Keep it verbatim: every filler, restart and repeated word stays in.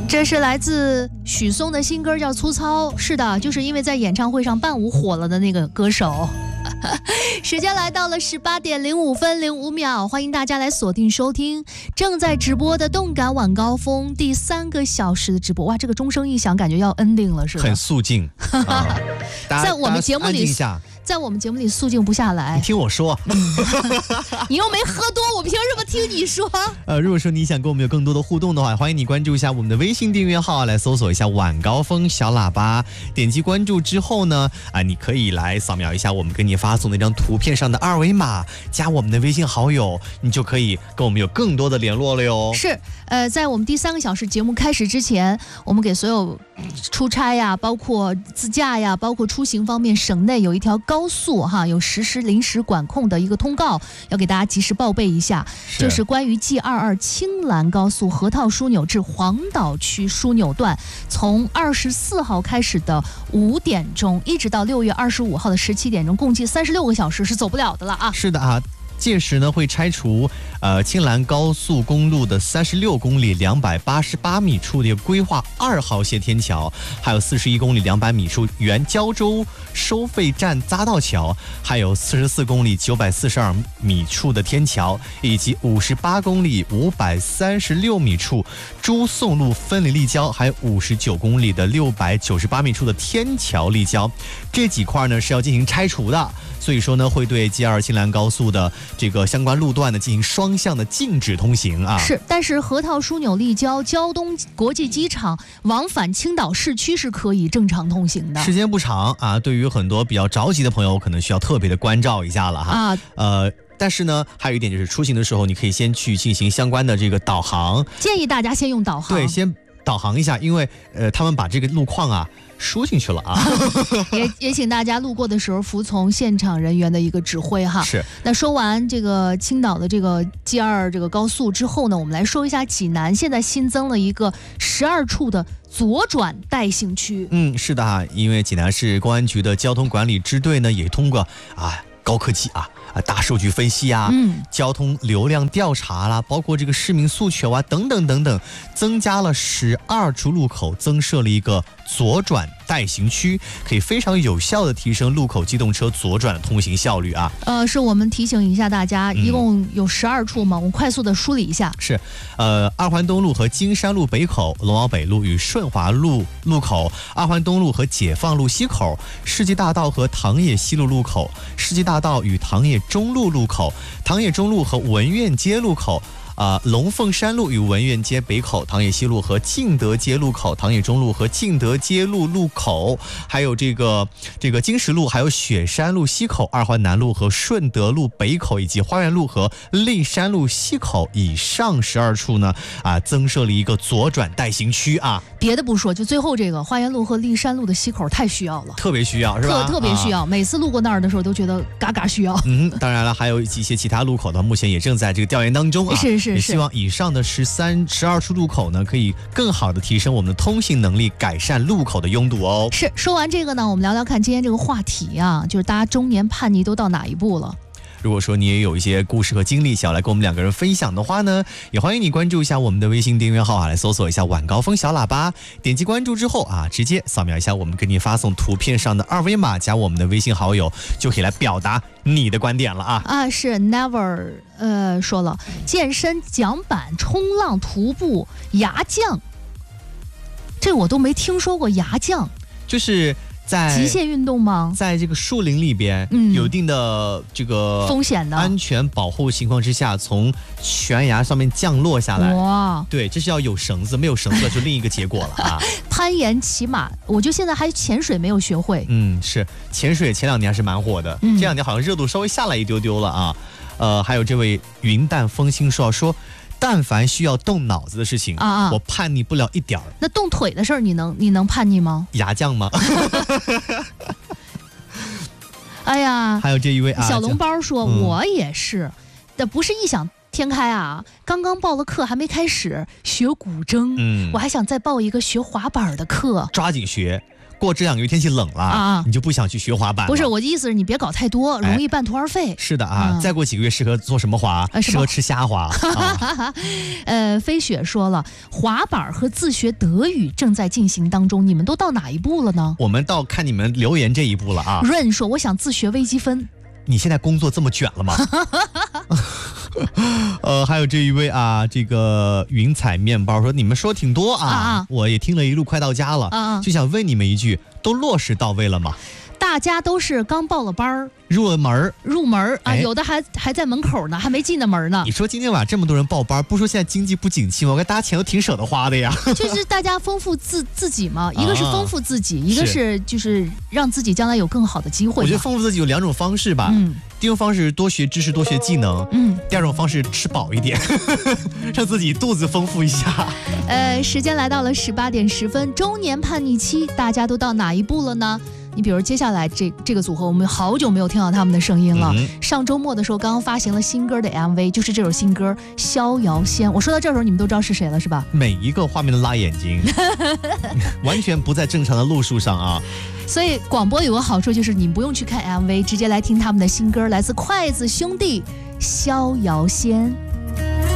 这是来自许嵩的新歌叫《粗糙》，是的，就是因为在演唱会上伴舞火了的那个歌手。时间来到了十八点零五分零五秒，欢迎大家来锁定收听正在直播的动感晚高峰第三个小时的直播。哇，这个钟声一响，感觉要 ending 了似的， 很肃静。啊、 在我们节目里，在我们节目里肃静不下来。 你听我说， 你又没喝多，我凭什么听你说？ 呃，如果说你想跟我们有更多的互动的话，欢迎你关注一下我们的微信订阅号，来搜索一下晚高峰小喇叭，点击关注之后呢，啊、呃，你可以来扫描一下我们给你发送的一张图片上的二维码，加我们的微信好友，你就可以跟我们有更多的联络了哟。 是，呃，在我们第三个小时节目开始之前，我们给所有出差呀，包括自驾呀，包括出行方面，省内有一条高速哈，有实施临时管控的一个通告，要给大家及时报备一下，是就是关于 G 二二 青兰高速河套枢纽至黄岛区枢纽段，从二十四号开始的五点钟，一直到六月二十五号的十七点钟，共计三十六个小时是走不了的了啊。 是的啊。届时呢，会拆除呃青兰高速公路的三十六公里两百八十八米处的规划二号线天桥，还有四十一公里两百米处原胶州收费站匝道桥，还有四十四公里九百四十二米处的天桥，以及五十八公里五百三十六米处朱宋路分离立交，还有五十九公里的六百九十八米处的天桥立交，这几块呢是要进行拆除的，所以说呢会对 G 二 青兰高速的这个相关路段呢进行双向的禁止通行啊。 是，但是河套枢纽立交胶东国际机场往返青岛市区是可以正常通行的， 时间不长啊。对于很多比较着急的朋友，可能需要特别的关照一下了哈。啊，呃。但是呢，还有一点就是出行的时候，你可以先去进行相关的这个导航， 建议大家先用导航， 对，先导航一下，因为呃，他们把这个路况啊输进去了啊。 也也请大家路过的时候服从现场人员的一个指挥哈。 是。 那说完这个青岛的这个 G 二 这个高速之后呢，我们来说一下济南，现在新增了一个十二处的左转带行区。 嗯，是的哈，因为济南市公安局的交通管理支队呢，也通过啊高科技啊。啊，大数据分析啊，嗯，交通流量调查啦，包括这个市民诉求啊，等等等等，增加了十二处路口，增设了一个左转带行区，可以非常有效的提升路口机动车左转的通行效率啊。 呃，是我们提醒一下大家，一共有十二处嘛，嗯、我们快速的梳理一下。 是，呃，二环东路和金山路北口、龙王北路与顺华路路口，二环东路和解放路西口，世纪大道和唐冶西路路口，世纪大道与唐冶中路路口，唐冶中路和文苑街路口。啊、呃，龙凤山路与文苑街北口，唐冶西路和敬德街路口，唐冶中路和敬德街路路口，还有这个这个金石路，还有雪山路西口，二环南路和顺德路北口，以及花园路和立山路西口，以上十二处呢啊，增设了一个左转带行区啊。 别的不说，就最后这个花园路和立山路的西口太需要了， 特别需要是吧？ 特特别需要、啊，每次路过那儿的时候都觉得嘎嘎需要。 嗯，当然了，还有一些其他路口的，目前也正在这个调研当中啊。 是是。 也希望以上的十三、十二处路口呢，可以更好的提升我们的通行能力，改善路口的拥堵哦。 是，说完这个呢，我们聊聊看今天这个话题啊，就是大家中年叛逆都到哪一步了？ 如果说你也有一些故事和经历想要来跟我们两个人分享的话呢，也欢迎你关注一下我们的微信订阅号啊，来搜索一下晚高峰小喇叭，点击关注之后啊，直接扫描一下我们给你发送图片上的二维码，加我们的微信好友，就可以来表达你的观点了啊。 啊，是 Never 呃说了，健身、桨板、冲浪、徒步、崖降，这我都没听说过。崖降就是在极限运动吗？ 在这个树林里边，嗯，有一定的这个风险的安全保护情况之下，从悬崖上面降落下来。 哇， 对，这是要有绳子，没有绳子就另一个结果了啊。 攀岩、骑马，我就现在还潜水没有学会。 嗯，是潜水前两年还是蛮火的，嗯、这两年好像热度稍微下来一丢丢了啊。呃，还有这位云淡风轻说说。但凡需要动脑子的事情啊啊，我叛逆不了一点儿。 那动腿的事儿，你能你能叛逆吗？ 牙将吗？ 哎呀， 还有这一位啊， 小笼包说， 嗯、 我也是，但不是异想天开啊，刚刚报了课还没开始学古筝， 嗯， 我还想再报一个学滑板的课， 抓紧学。过这两个月天气冷了啊，你就不想去学滑板了。 不是，我的意思是你别搞太多，容易半途而废。 哎、是的啊、嗯，再过几个月适合做什么滑？ 呃、 适合吃虾滑。啊、 呃，飞雪说了，滑板和自学德语正在进行当中，你们都到哪一步了呢？ 我们到看你们留言这一步了啊。 润说，我想自学微积分。 你现在工作这么卷了吗？呃，还有这一位啊，这个云彩面包说，你们说挺多啊，啊我也听了一路快到家了，啊就想问你们一句，都落实到位了吗？ 大家都是刚报了班儿， 入了门儿， 入门儿啊，有的还还在门口呢，还没进的门呢。 你说今天晚上这么多人报班，不说现在经济不景气吗？我看大家钱都挺舍得花的呀。 就是大家丰富自自己嘛，一个是丰富自己，啊、一个是就是让自己将来有更好的机会。 我觉得丰富自己有两种方式吧。嗯。第一种方式多学知识多学技能，嗯，第二种方式吃饱一点，让自己肚子丰富一下。 呃，时间来到了十八点十分，周年叛逆期，大家都到哪一步了呢？你比如接下来这这个组合，我们好久没有听到他们的声音了。嗯、上周末的时候，刚刚发行了新歌的 M V， 就是这首新歌《逍遥仙》。我说到这时候，你们都知道是谁了，是吧？ 每一个画面都拉眼睛，完全不在正常的路数上啊。 所以广播有个好处，就是你不用去看 M V， 直接来听他们的新歌，来自筷子兄弟《逍遥仙》。